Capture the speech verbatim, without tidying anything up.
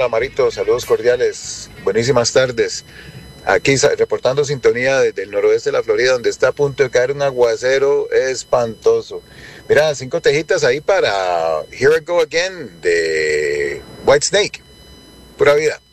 Hola Marito, saludos cordiales, buenísimas tardes. Aquí reportando sintonía desde el noroeste de la Florida, donde está a punto de caer un aguacero espantoso. Mira, cinco tejitas ahí para Here I Go Again de Whitesnake. Pura vida.